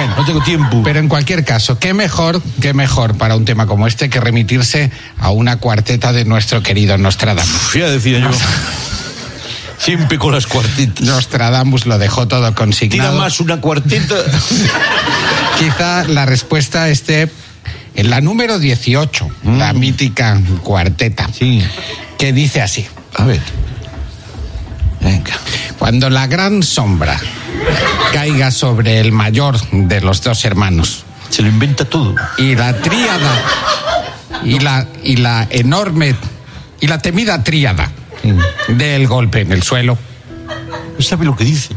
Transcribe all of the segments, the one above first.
Bueno, no tengo tiempo. Pero en cualquier caso, qué mejor para un tema como este que remitirse a una cuarteta de nuestro querido Nostradamus. Ya decía yo. Siempre con las cuartetas. Nostradamus lo dejó todo consignado. Tira más una cuarteta. Quizá la respuesta esté en la número 18, la mítica cuarteta, sí, que dice así. A ver. Venga. Cuando la gran sombra caiga sobre el mayor de los dos hermanos. Se lo inventa todo. Y la tríada, y la enorme, y la temida tríada del golpe en el suelo. ¿No sabe lo que dice?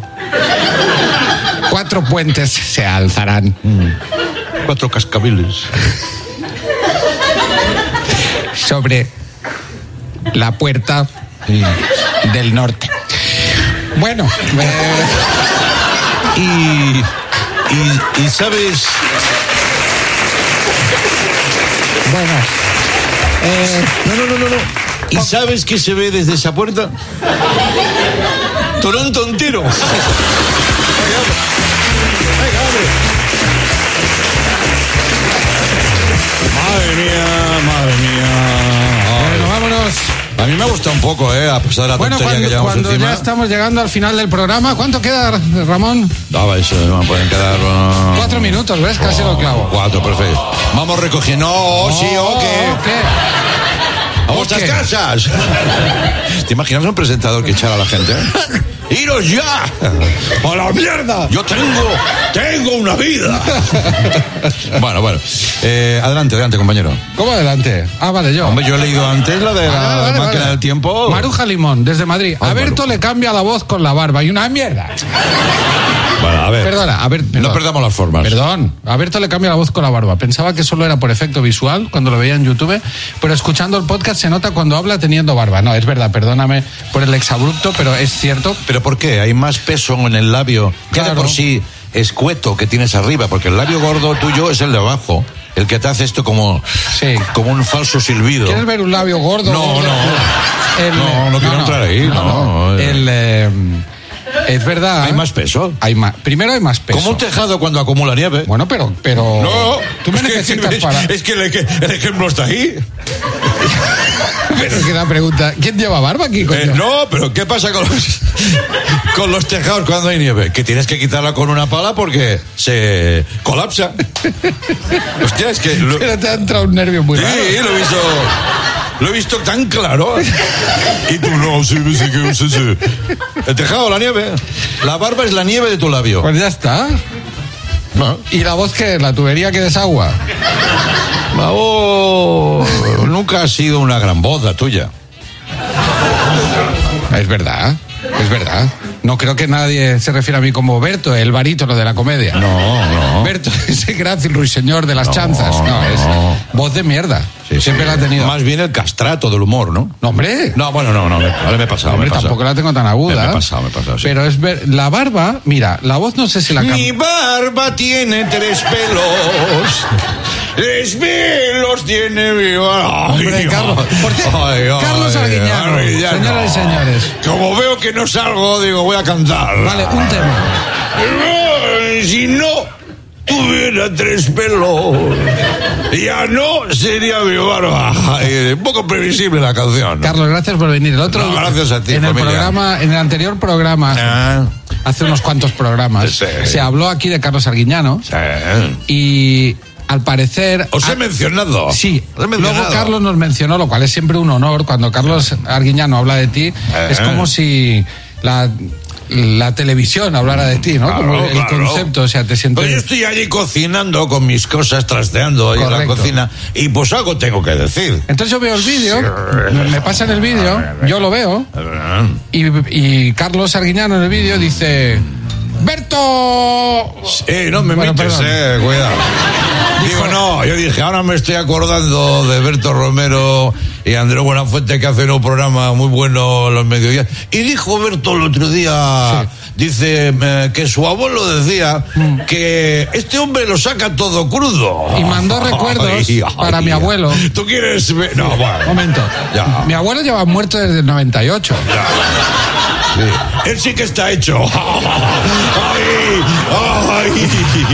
4 puentes se alzarán. 4 cascabeles. Sobre la puerta del norte. Bueno, y sabes. Bueno. No. ¿Y sabes qué se ve desde esa puerta? Toronto entero. Venga, hombre. Madre mía. Bueno, vámonos. A mí me ha gustado un poco, a pesar de la tontería que llevamos cuando encima. Ya estamos llegando al final del programa. ¿Cuánto queda, Ramón? Daba eso, me pueden quedar... 4 minutos, ¿ves? Casi lo clavo. 4, perfecto. Vamos recogiendo. ¿Qué? ¡A vuestras casas! ¿Te imaginas un presentador que echara a la gente? ¡Iros ya! ¡A la mierda! Yo tengo una vida. Bueno. Adelante, compañero. ¿Cómo adelante? Ah, vale, yo. Hombre, yo he leído antes la de la máquina del tiempo. Maruja Limón, desde Madrid. A Berto le cambia la voz con la barba y una mierda. Bueno, a ver. Perdona, perdón. No perdamos las formas. Perdón. A Berto le cambia la voz con la barba. Pensaba que solo era por efecto visual cuando lo veía en YouTube, pero escuchando el podcast se nota cuando habla teniendo barba. No, es verdad, perdóname por el exabrupto, pero es cierto. ¿Pero por qué? Hay más peso en el labio. Claro. Ya de por sí escueto que tienes arriba, porque el labio gordo tuyo es el de abajo. El que te hace esto como un falso silbido. ¿Quieres ver un labio gordo? No quiero entrar ahí. Es verdad. ¿Hay más peso? Primero hay más peso. Como un tejado cuando acumula nieve. Bueno, pero... No, tú me necesitas para... Es que el ejemplo está ahí. Pero es que la pregunta... ¿Quién lleva barba aquí, coño? No, pero ¿qué pasa con los tejados cuando hay nieve? Que tienes que quitarla con una pala porque se colapsa. Hostia, es que... Pero te ha entrado un nervio muy raro. Sí, lo he visto tan claro. Y tú no, sí. El tejado, la nieve. La barba es la nieve de tu labio. Pues ya está. No. ¿Y la voz qué? ¿La tubería que desagua? La voz nunca ha sido una gran voz la tuya. Es verdad. No creo que nadie se refiera a mí como Berto, el barítono de la comedia. No. Berto, ese grácil ruiseñor de las chanzas. No, es voz de mierda. Sí, siempre la ha tenido. Más bien el castrato del humor, ¿no? No, hombre. No, bueno, no. Me he pasado. Hombre, tampoco la tengo tan aguda. Me he pasado, sí. Pero la barba, mira, la voz no sé si la cambia. Mi barba tiene 3 pelos. 3 pelos tiene mi barba. Hombre, Carlos. Carlos Arguiñano. Señoras y señores. Como veo que no salgo, digo, voy a cantar. Vale, un tema. Si no tuviera 3 pelos, ya no sería mi barba. Un poco previsible la canción, ¿no? Carlos, gracias por venir. Gracias a ti, en familia. En el anterior programa, hace unos cuantos programas, se habló aquí de Carlos Arguiñano. Y al parecer... Os he mencionado. Sí. Luego Carlos nos mencionó, lo cual es siempre un honor. Cuando Carlos Arguiñano habla de ti, es como si la televisión hablara de ti, ¿no? Claro, como el concepto, o sea, te sientes... Pues yo estoy allí cocinando con mis cosas, trasteando ahí en la cocina, y pues algo tengo que decir. Entonces yo veo el vídeo, me pasan el vídeo, yo lo veo, y Carlos Arguiñano en el vídeo dice... ¡Berto! No me metes, cuidado. Yo dije, ahora me estoy acordando de Berto Romero y Andrés Buenafuente, que hacen un programa muy bueno los mediodías. Y dijo Berto el otro día, dice que su abuelo decía que este hombre lo saca todo crudo. Y mandó recuerdos para mi abuelo. ¿Tú quieres ver? No, bueno. Momento. Ya. Mi abuelo lleva muerto desde el 98. Ya. Sí. Él sí que está hecho. ¡Ay!